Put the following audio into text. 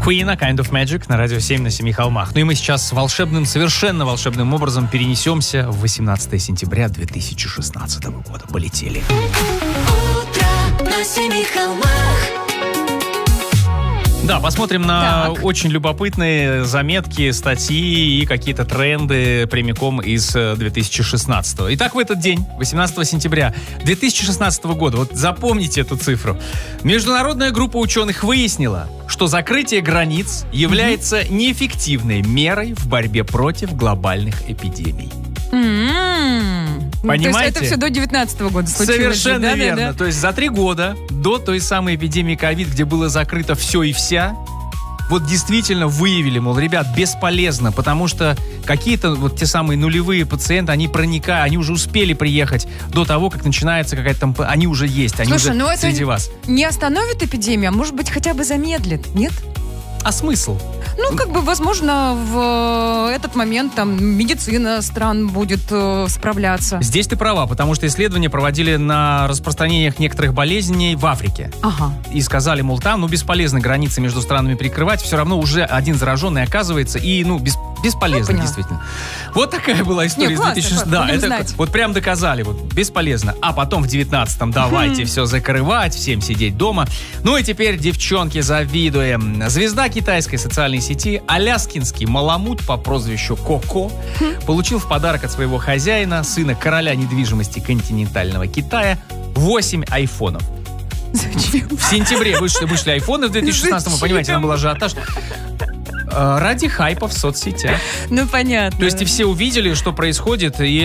Queen, A Kind of Magic на радио 7 на Семи холмах. Ну и мы сейчас совершенно волшебным образом перенесемся в 18 сентября 2016 года. Полетели. Утро на Семи холмах. Да, посмотрим на очень любопытные заметки, статьи и какие-то тренды прямиком из 2016. Итак, в этот день, 18 сентября 2016 года, вот запомните эту цифру, международная группа ученых выяснила, что закрытие границ является неэффективной мерой в борьбе против глобальных эпидемий. Понимаете? То есть это все до 19 года случилось. Совершенно верно. То есть за 3 года до той самой эпидемии ковид, где было закрыто все и вся, вот действительно выявили, мол, ребят, бесполезно, потому что какие-то вот те самые нулевые пациенты, они проникают, они уже успели приехать до того, как начинается какая-то там... Они уже есть, они уже среди вас. Не остановит эпидемию, а может быть хотя бы замедлит, нет? А смысл? Ну, как бы, возможно, в этот момент там медицина стран будет справляться. Здесь ты права, потому что исследования проводили на распространениях некоторых болезней в Африке. Ага. И сказали, мол, там, бесполезно границы между странами перекрывать, все равно уже один зараженный оказывается, и, бесполезно, действительно. Вот такая была история. Классно, 2006. Да, это вот прям доказали, бесполезно. А потом в 19-м давайте все закрывать, всем сидеть дома. Ну и теперь, девчонки, завидуем. Звезда китайской социальной сети, аляскинский маламут по прозвищу Коко, получил в подарок от своего хозяина, сына короля недвижимости континентального Китая, 8 айфонов. Зачем? В сентябре вышли айфоны в 2016-м, вы понимаете, там был ажиотаж. Ради хайпа в соцсетях. Ну, понятно. То есть и все увидели, что происходит, и